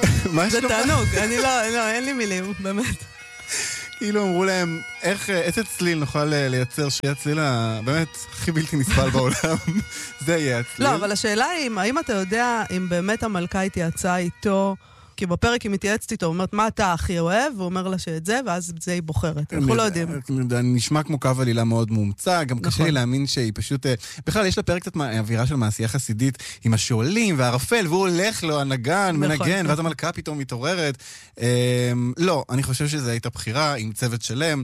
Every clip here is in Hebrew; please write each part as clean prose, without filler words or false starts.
זה תענוג, אין לי מילים, באמת. כאילו אמרו להם, איזה צליל נוכל לייצר שיהיה צליל באמת הכי בלתי נסבל בעולם. זה יהיה הצליל. לא, אבל השאלה היא, האם אתה יודע אם באמת המלכה התייעצה איתו, כי בפרק היא מתייעצת איתו, אומרת, מה אתה הכי אוהב? והוא אומר לה שאת זה, ואז זה היא בוחרת. אנחנו לא יודעים. נשמע כמו קו עלילה מאוד מומצא, גם קשה לי להאמין שהיא פשוט... בכלל, יש לה פרק קצת אווירה של מעשייה חסידית, עם השואלים והערפל, והוא הולך לו, הנגן, מנגן, ואז המלכה פתאום מתעוררת. לא, אני חושב שזו הייתה בחירה עם צוות שלם.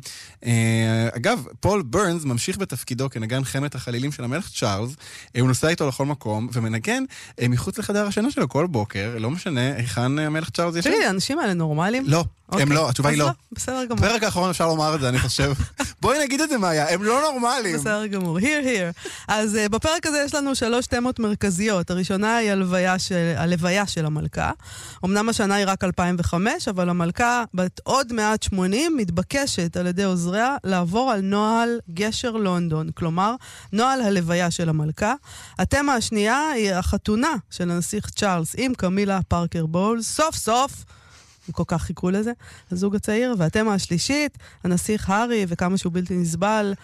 אגב, פול ברנס ממשיך בתפקידו כנגן חמת החלילים של המלך צ'ארלס, הוא נוסע איתו לכל מקום, ומנגן מחוץ לחדר השינה שלו כל בוקר, לא משנה, היכן המלך צ'ארלס ישן. תראי, האנשים האלה נורמליים? לא, הם לא, התשובה היא לא. בסדר גמור. פרק האחרון אפשר לומר את זה, אני חושב. בואי נגיד את זה, מאיה, הם לא נורמליים. בסדר גמור, here. אז בפרק הזה יש לנו 3 תמות מרכזיות. הראשונה היא הלוויה של המלכה. אמנם השנה היא רק 2005, אבל המלכה בת עוד מעט 80 מתבקשת על ידי עוזריה לעבור על נוהל גשר לונדון, כלומר, נוהל הלוויה של המלכה. התמה השנייה היא החתונה של הנסיך צ'ארלס עם קמילה פארקר בולס. סוף סוף, הם כל כך חיכו לזה, הזוג הצעיר. והתמה השלישית, הנסיך הארי וכמה שהוא בלתי נסבל,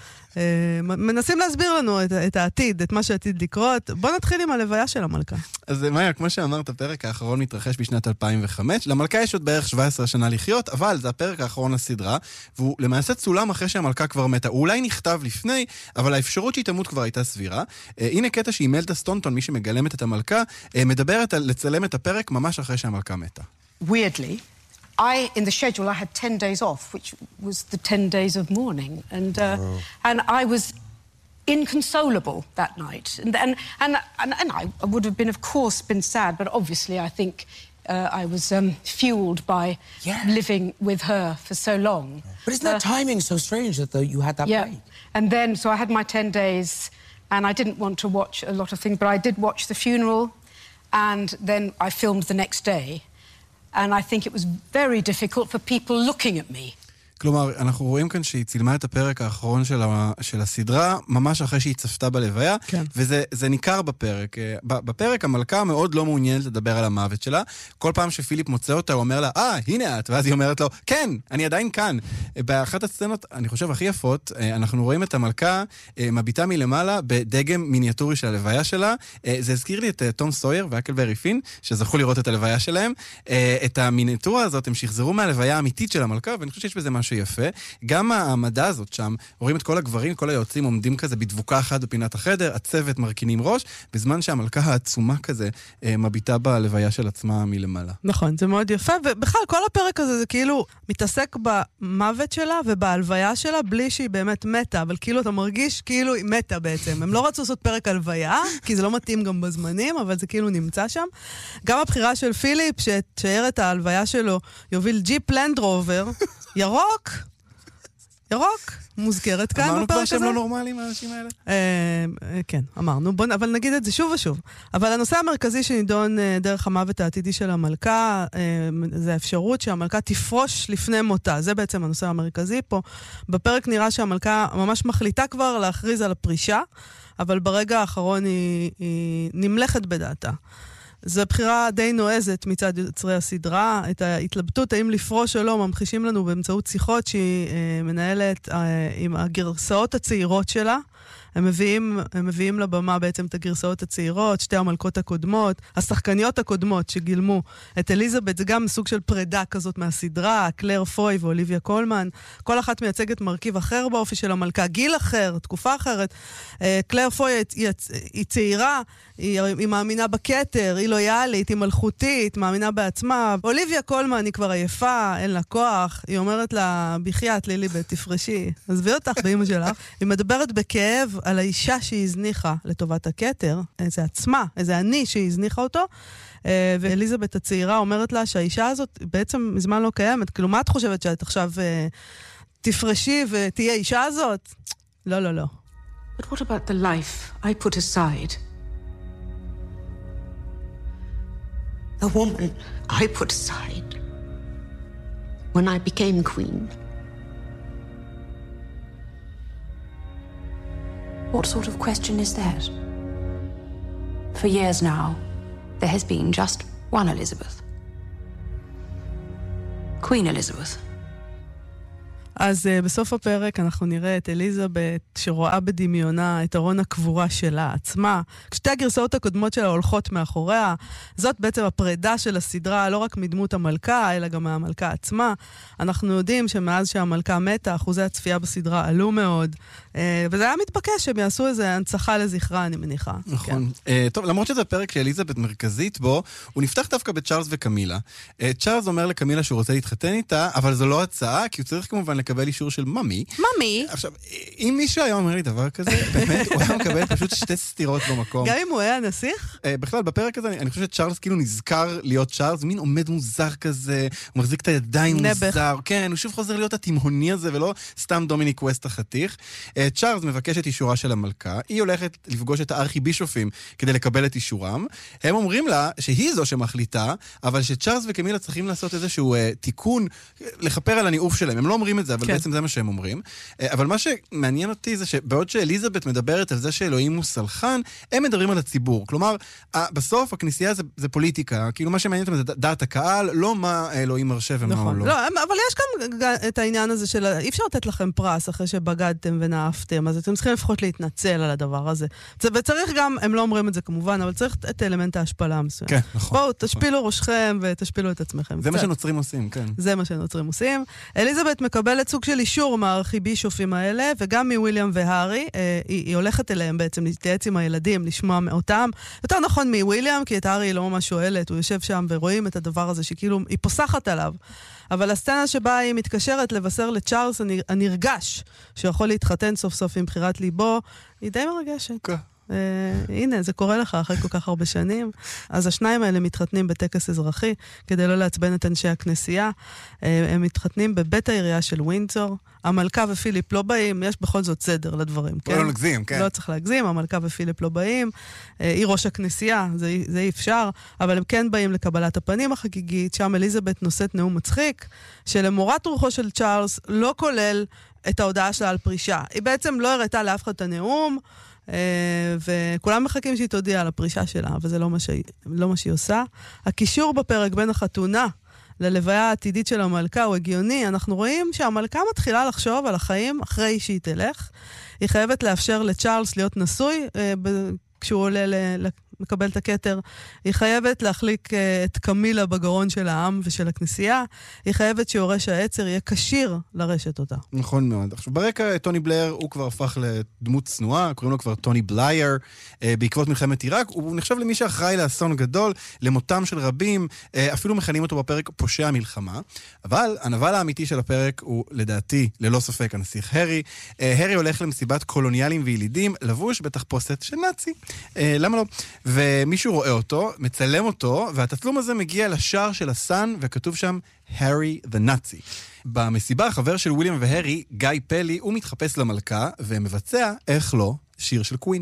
מנסים להסביר לנו את העתיד, את מה שעתיד לקרות. בוא נתחיל עם הלוויה של המלכה. אז מאיה, כמו שאמרת, הפרק האחרון מתרחש בשנת 2005. למלכה יש עוד בערך 17 שנה לחיות, אבל זה הפרק האחרון הסדרה, והוא למעשה צולם אחרי שהמלכה כבר מתה. הוא אולי נכתב לפני, אבל האפשרות שהיא תמות כבר הייתה סבירה. הנה קטע שאימלדה סטונטון, מי שמגלמת את המלכה, מדברת על לצלם את הפרק ממש אחרי שהמלכה מתה. Weirdly, in the schedule, I had 10 days off, which was the 10 days of mourning. And I was inconsolable that night. And I would have been, of course, been sad, but obviously I think I was fueled by living with her for so long. But isn't that timing so strange that you had that break? And then, so I had my 10 days, and I didn't want to watch a lot of things, but I did watch the funeral, and then I filmed the next day. And I think it was very difficult for people looking at me. כלומר, אנחנו רואים כאן שהיא צילמה את הפרק האחרון של הסדרה, ממש אחרי שהיא צפתה בלוויה, כן. וזה ניכר בפרק. בפרק המלכה מאוד לא מעוניינת לדבר על המוות שלה. כל פעם שפיליפ מוצא אותה, הוא אומר לה, הנה את, ואז היא אומרת לו, כן, אני עדיין כאן. באחת הסצנות, אני חושב, הכי יפות, אנחנו רואים את המלכה מביטה מלמעלה בדגם מיניאטורי של הלוויה שלה. זה הזכיר לי את תום סויר והקלברי פין, שזכו לראות את הלוויה שלהם. את המיניאטורה הזאת הם שחזרו מהלוויה האמיתית של המלכה, ואני חושב שיש בזה משהו יפה. גם העמדה הזאת שם, רואים את כל הגברים, כל היועצים עומדים כזה בדבוקה אחת בפינת החדר, הצוות מרכינים ראש, בזמן שהמלכה העצומה כזה מביטה בלוויה של עצמה מלמעלה. נכון, זה מאוד יפה, ובכלל כל הפרק הזה זה כאילו מתעסק במוות שלה ובהלוויה שלה, בלי שהיא באמת מתה, אבל כאילו אתה מרגיש כאילו היא מתה בעצם. הם לא רצו לעשות פרק הלוויה, כי זה לא מתאים גם בזמנים, אבל זה כאילו נמצא שם. גם הבחירה של פיליפ, שתשאר את ההלוויה שלו, יוביל ג'יפ לנד רובר, ירוק, מוזכרת כאן בפרק הזה. אמרנו כבר שהם לא נורמליים, האנשים האלה? כן, אמרנו, אבל נגיד את זה שוב ושוב. אבל הנושא המרכזי שנידון דרך המוות העתידי של המלכה, זה האפשרות שהמלכה תפרוש לפני מותה. זה בעצם הנושא המרכזי פה. בפרק נראה שהמלכה ממש מחליטה כבר להכריז על הפרישה, אבל ברגע האחרון היא נמלכת בדעתה. זו בחירה די נועזת מצד יוצרי הסדרה. את ההתלבטות האם לפרוש או לא ממחישים לנו באמצעות שיחות שהיא מנהלת עם הגרסאות הצעירות שלה. הם מביאים לבמה בעצם את הגרסאות הצעירות, שתי המלכות הקודמות, השחקניות הקודמות שגילמו את אליזבת, זה גם סוג של פרידה כזאת מהסדרה, קלר פוי ואוליביה קולמן, כל אחת מייצגת מרכיב אחר באופי של המלכה, גיל אחר, תקופה אחרת. קלר פוי היא צעירה, היא מאמינה בכתר, היא לויאלית, היא מלכותית, מאמינה בעצמה. אוליביה קולמן היא כבר עייפה, אין לה כוח, היא אומרת לה, בחיית ליליבט, תפרשי, עזבי אותך באמא שלך. היא מדברת בכאב על האישה שהיא הזניחה לטובת הכתר, איזה עצמה, איזה אני שהיא הזניחה אותו, ואליזבת הצעירה אומרת לה שהאישה הזאת בעצם מזמן לא קיימת. כאילו, מה את חושבת שאת עכשיו תפרשי ותהיה אישה הזאת? לא, לא, לא. But what about the life I put aside? The woman I put aside when I became queen. What sort of question is that? For years now, there has been just one Elizabeth. Queen Elizabeth. אז בסוף הפרק אנחנו נראה את אליזבת שרואה בדמיונה את ארון הקבורה שלה עצמה. כשתי הגרסאות הקודמות שלה הולכות מאחוריה, זאת בעצם הפרידה של הסדרה, לא רק מדמות המלכה, אלא גם מהמלכה עצמה. אנחנו יודעים שמאז שהמלכה מתה, אחוזי הצפייה בסדרה עלו מאוד, וזה היה מתבקש שהם יעשו איזה הנצחה לזכרה, אני מניחה. נכון. טוב, למרות שזה הפרק שאליזבת מרכזית בו, הוא נפתח דווקא בצ'ארלס וקמילה. צ'ארלס אומר לקמילה שהוא רוצה להתחתן איתה, אבל זו לא הצעה, כי הוא צריך כמובן לקבל אישור של ממי. ממי? עכשיו, אם מישהו היה אומר לי דבר כזה, באמת, הוא היה מקבל פשוט שתי סתירות במקום. גם אם הוא היה נסיך? בכלל, בפרק הזה, אני חושב שצ'ארלס כאילו נזכר להיות צ'ארלס, מין עומד מוזר כזה, הוא מחזיק את הידיים מוזר. כן, הוא שוב חוזר להיות התימהוני הזה, ולא סתם דומיניק ווסט החתיך. צ'ארלס מבקש את אישורה של המלכה, היא הולכת לפגוש את הארכיבישופים כדי לקבל את אישורם. הם אומרים לה שהיא זו שמחליטה, אבל שצ'ארלס וקמילה צריכים לעשות איזשהו תיקון, לכפר על הניאוף שלהם. הם לא אומרים את זה, אבל בעצם זה מה שהם אומרים. אבל מה שמעניין אותי זה שבעוד שאליזבת מדברת על זה שאלוהים הוא סלחן, הם מדברים על הציבור. כלומר, בסוף הכנסייה זה פוליטיקה, כאילו מה שמעניין אותם זה דעת הקהל, לא מה אלוהים מרשה ומה הוא לא. לא, אבל יש גם את העניין הזה של אי אפשר לתת לכם פרס אחרי שבגדתם ונאפתם, אז אתם צריכים לפחות להתנצל על הדבר הזה. וצריך גם, הם לא אומרים את זה כמובן, אבל צריך את אלמנט ההשפלה המסוים. כן, נכון. בואו, תשפילו ראשכם ותשפילו את עצמכם. זה מה שנוצרים עושים, כן. זה מה שנוצרים עושים. אליזבת מקבלת סוג של אישור מהארכיבישופים האלה, וגם מוויליאם והארי, היא הולכת אליהם בעצם להתייעץ עם הילדים, לשמוע מאותם. יותר נכון מוויליאם, כי את הארי היא לא ממש שואלת, הוא יושב שם ורואים את הדבר הזה, שכאילו היא פוסחת עליו. אבל הסצנה שבה היא מתקשרת לבשר לצ'ארלס הנרגש, שיכול להתחתן סוף סוף עם בחירת ליבו, היא די מרגשת. כן. הנה, זה קורה לך אחרי כל כך הרבה שנים. אז השניים האלה מתחתנים בטקס אזרחי, כדי לא לעצבן את אנשי הכנסייה. הם מתחתנים בבית העירייה של ווינדסור. המלכה ופיליפ לא באים, יש בכל זאת סדר לדברים, כן? לא נגזים, כן. לא צריך להגזים, המלכה ופיליפ לא באים. היא ראש הכנסייה, זה אי אפשר, אבל הם כן באים לקבלת הפנים החגיגית, שם אליזבת נושאת נאום מצחיק, שלמורת רוחו של צ'ארלס לא כולל את ההודעה שלה על פרישה. היא בעצם לא הראתה לאף אחד את הנאום, וכולם מחכים שהיא תודיע על הפרישה שלה, אבל זה לא מה שהיא עושה. הקישור בפרק בין החתונה ללוויה העתידית של המלכה הוא הגיוני. אנחנו רואים שהמלכה מתחילה לחשוב על החיים אחרי שהיא תלך. היא חייבת לאפשר לצ'ארלס להיות נשוי כשהוא עולה מקבל את הכתר. היא חייבת להחליק את קמילה בגרון של העם ושל הכנסייה. היא חייבת שיורש העצר יהיה קשיר לרשת אותה. נכון מאוד. עכשיו, ברקע טוני בלייר הוא כבר הפך לדמות צנועה, קוראים לו כבר טוני בלייר, בעקבות מלחמת עיראק. הוא נחשב למי שאחראי לאסון גדול, למותם של רבים, אפילו מכנים אותו בפרק פושע מלחמה. אבל הנבל האמיתי של הפרק הוא, לדעתי, ללא ספק, הנסיך הרי. הרי הולך למסיבת קולוניאלים וילידים, לבוש בתחפושת של נאצי. למה לא? ומישהו רואה אותו, מצלם אותו, והתצלום הזה מגיע לשער של הסן, וכתוב שם, הרי the Nazi. במסיבה, חבר של וויליאם והרי, גיא פלי, הוא מתחפש למלכה, ומבצע, איך לא, שיר של קווין.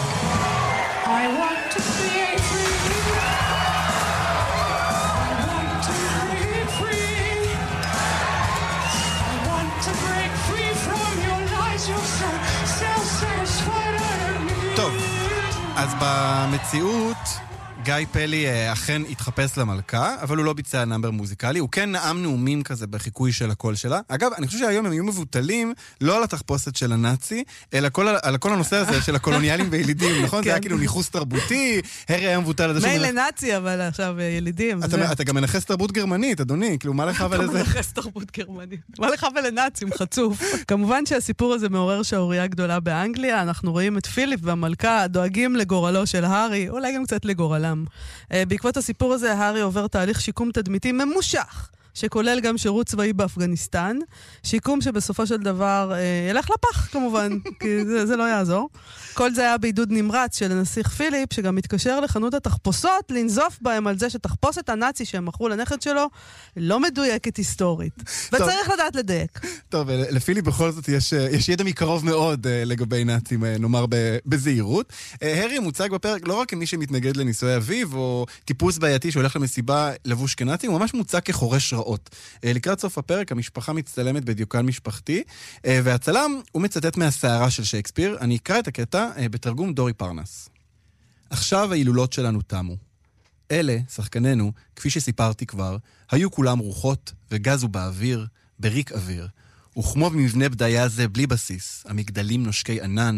טוב, אז במציאות גיא פלי אכן התחפש למלכה, אבל הוא לא ביצע נאמבר מוזיקלי, הוא כן נאם נאומים כזה בחיקוי של הקול שלה. אגב, אני חושב שהיום הם יהיו מבוטלים לא על התחפושת של הנאצי, אלא על כל הנושא הזה של הקולוניאלים וילידים, נכון? זה היה כאילו ניחוס תרבותי, הרי היה מבוטל על זה מילא נאצי, אבל עכשיו ילידים. אתה גם מנחס תרבות גרמנית, אדוני, כאילו מה לך ולזה? אתה מנחס תרבות גרמנית. מה לך ולנאצים, חצוף. כמובן שהסיפור הזה מעורר שעוריה גדולה באנגליה, אנחנו רואים את פיליפ והמלכה דואגים לגורלו של הארי, אולי גם קצת לגורלם. בעקבות הסיפור הזה, הארי עובר תהליך שיקום תדמיתי ממושך, שכולל גם שירות צבאי באפגניסטן, שיקום שבסופו של דבר ילך לפח כמובן, כי זה לא יעזור. כל זה היה בעידוד נמרץ של הנסיך פיליפ, שגם מתקשר לחנות התחפושות, לנזוף בהם על זה שתחפושת הנאצי שהם מכרו לנכד שלו, לא מדויקת היסטורית. וצריך לדעת לדייק. טוב, לפיליפ בכל זאת יש ידע מקרוב מאוד לגבי נאצים, נאמר בזהירות. הרי מוצג בפרק לא רק כמי שמתנגד לנישואי אביו, או טיפוס בעייתי שהולך למסיבה לבוש כנאצי, הוא ממש מוצג כחורש רעות. לקראת סוף הפרק, המשפחה מצטלמת בדיוקן משפחתי, והצלם הוא מצטט מהסערה של שייקספיר. אני אקרא את הקטע בתרגום דורי פרנס. עכשיו ההילולות שלנו תמו. אלה, שחקנינו, כפי שסיפרתי כבר, היו כולם רוחות וגזו באוויר, בריק אוויר. וכמו במבנה בדיה זה בלי בסיס, המגדלים נושקי ענן,